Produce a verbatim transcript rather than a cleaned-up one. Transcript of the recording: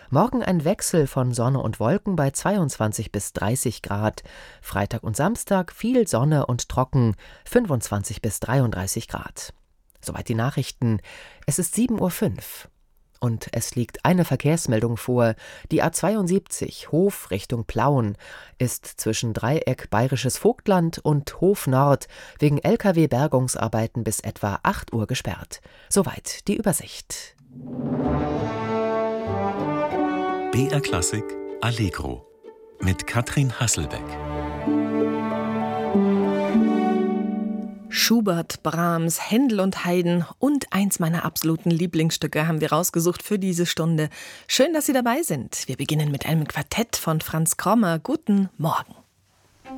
Morgen ein Wechsel von Sonne und Wolken bei zweiundzwanzig bis dreißig Grad. Freitag und Samstag viel Sonne und trocken, fünfundzwanzig bis dreiunddreißig Grad. Soweit die Nachrichten. Es ist sieben Uhr fünf. Und es liegt eine Verkehrsmeldung vor. Die A zweiundsiebzig Hof Richtung Plauen ist zwischen Dreieck Bayerisches Vogtland und Hof Nord wegen L K W-Bergungsarbeiten bis etwa acht Uhr gesperrt. Soweit die Übersicht. B R Klassik Allegro mit Katrin Hasselbeck. Schubert, Brahms, Händel und Haydn und eins meiner absoluten Lieblingsstücke haben wir rausgesucht für diese Stunde. Schön, dass Sie dabei sind. Wir beginnen mit einem Quartett von Franz Krommer. Guten Morgen.